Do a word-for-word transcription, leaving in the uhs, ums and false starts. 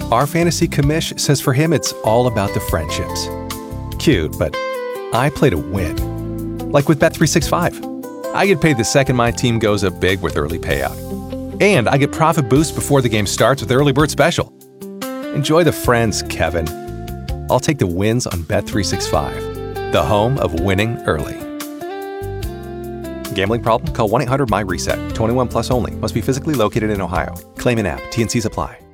Our fantasy commish says for him it's all about the friendships. Cute, but I play to win. Like with Bet three sixty-five. I get paid the second my team goes up big with early payout. And I get profit boosts before the game starts with Early Bird Special. Enjoy the friends, Kevin. I'll take the wins on Bet three sixty-five, the home of winning early. Gambling problem? Call one eight hundred M Y RESET. twenty-one plus only. Must be physically located in Ohio. Claim in app. T N Cs apply.